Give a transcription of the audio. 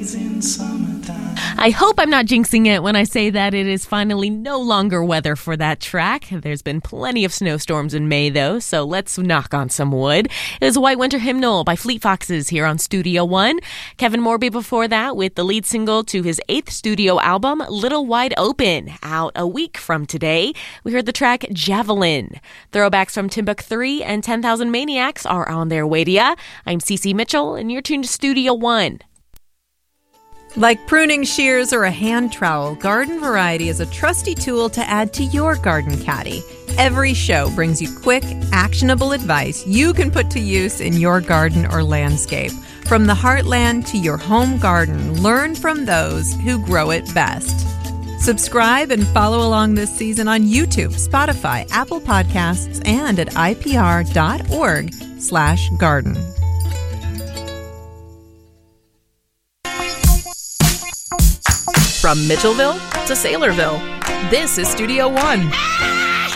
I hope I'm not jinxing it when I say that it is finally no longer weather for that track. There's been plenty of snowstorms in May, though, so let's knock on some wood. It was White Winter Hymnal by Fleet Foxes here on Studio One. Kevin Morby before that with the lead single to his 8th studio album, Little Wide Open, out a week from today. We heard the track Javelin. Throwbacks from Timbuk 3 and 10,000 Maniacs are on their way to ya. I'm Cece Mitchell, and you're tuned to Studio One. Like pruning shears or a hand trowel, Garden Variety is a trusty tool to add to your garden caddy. Every show brings you quick, actionable advice you can put to use in your garden or landscape. From the heartland to your home garden, learn from those who grow it best. Subscribe and follow along this season on YouTube, Spotify, Apple Podcasts, and at ipr.org/garden. From Mitchellville to Saylorville, this is Studio One.